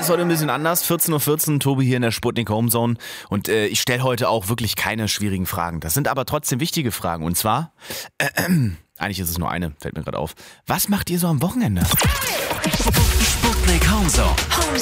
ist heute ein bisschen anders. 14:14 Uhr, Tobi hier in der Sputnik Homezone. Und ich stelle heute auch wirklich keine schwierigen Fragen. Das sind aber trotzdem wichtige Fragen. Und zwar, eigentlich ist es nur eine, fällt mir gerade auf. Was macht ihr so am Wochenende? Sputnik Homezone.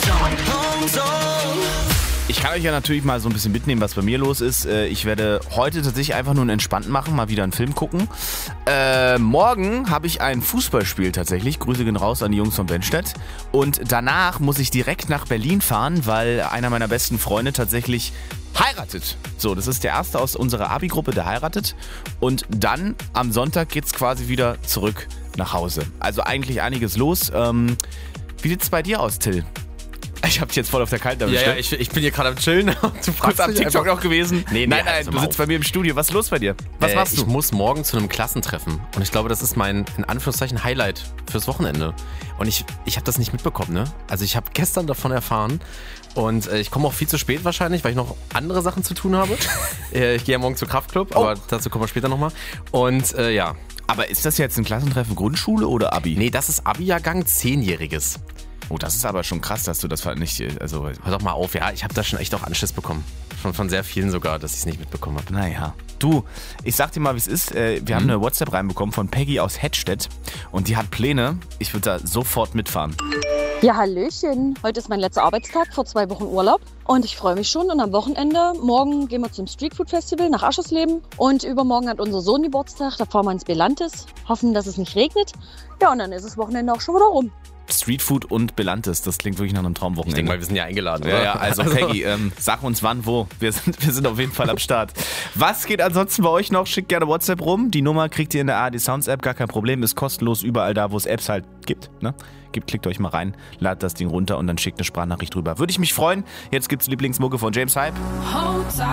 Ich kann euch ja natürlich mal so ein bisschen mitnehmen, was bei mir los ist. Ich werde heute tatsächlich einfach nur einen Entspannten machen, mal wieder einen Film gucken. Morgen habe ich ein Fußballspiel tatsächlich. Grüße gehen raus an die Jungs von Benstedt. Und danach muss ich direkt nach Berlin fahren, weil einer meiner besten Freunde tatsächlich heiratet. So, das ist der erste aus unserer Abi-Gruppe, der heiratet. Und dann am Sonntag geht's quasi wieder zurück nach Hause. Also eigentlich einiges los. Wie sieht's bei dir aus, Till? Ich hab dich jetzt voll auf der Kalten erwischt. Ja, ich bin hier gerade am Chillen. Du Kurz am TikTok noch gewesen? Nein, also du sitzt bei mir im Studio. Was ist los bei dir? Was machst du? Ich muss morgen zu einem Klassentreffen. Und ich glaube, das ist mein, in Anführungszeichen, Highlight fürs Wochenende. Und ich habe das nicht mitbekommen, ne? Also ich habe gestern davon erfahren. Und ich komme auch viel zu spät wahrscheinlich, weil ich noch andere Sachen zu tun habe. Ich gehe ja morgen zur Kraftclub, aber dazu kommen wir später nochmal. Und ja. Aber ist das jetzt ein Klassentreffen Grundschule oder Abi? Nee, das ist Abi-Jahrgang 10-Jähriges. Oh, das ist aber schon krass, dass du das nicht, also... Hör doch mal auf, ja, ich habe da schon echt auch Anschiss bekommen. Von sehr vielen sogar, dass ich es nicht mitbekommen habe. Naja. Du, ich sag dir mal, wie es ist. Wir haben eine WhatsApp reinbekommen von Peggy aus Hettstedt und die hat Pläne. Ich würde da sofort mitfahren. Ja, hallöchen. Heute ist mein letzter Arbeitstag vor 2 Wochen Urlaub und ich freue mich schon. Und am Wochenende, morgen gehen wir zum Streetfood Festival nach Aschersleben und übermorgen hat unser Sohn Geburtstag, da fahren wir ins Belantes, hoffen, dass es nicht regnet. Ja, und dann ist das Wochenende auch schon wieder rum. Streetfood und Belantes, das klingt wirklich nach einem Traumwochenende. Ich denke mal, wir sind ja eingeladen, oder? Ja, also Peggy, sag uns wann, wo. Wir sind auf jeden Fall am Start. Was geht ansonsten bei euch noch? Schickt gerne WhatsApp rum. Die Nummer kriegt ihr in der ARD Sounds App, gar kein Problem. Ist kostenlos überall da, wo es Apps halt gibt. Ne? Klickt euch mal rein, ladet das Ding runter und dann schickt eine Sprachnachricht drüber. Würde ich mich freuen. Jetzt gibt's Lieblingsmucke von James Hype.